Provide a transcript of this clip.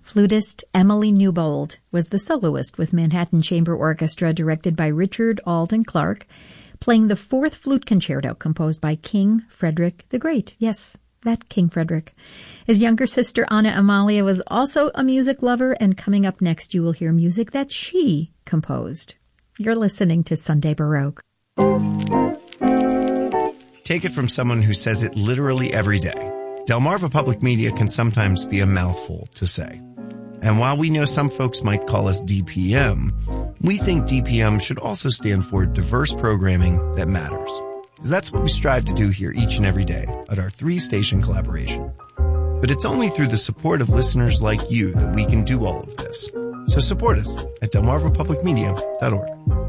Flutist Emily Newbold was the soloist with Manhattan Chamber Orchestra, directed by Richard Alden Clark, playing the Fourth Flute Concerto composed by King Frederick the Great. Yes, that King Frederick. His younger sister, Anna Amalia, was also a music lover, and coming up next you will hear music that she composed. You're listening to Sunday Baroque. Take it from someone who says it literally every day. Delmarva Public Media can sometimes be a mouthful to say. And while we know some folks might call us DPM, we think DPM should also stand for diverse programming that matters. Because that's what we strive to do here each and every day at our 3-station collaboration. But it's only through the support of listeners like you that we can do all of this. So support us at delmarvapublicmedia.org.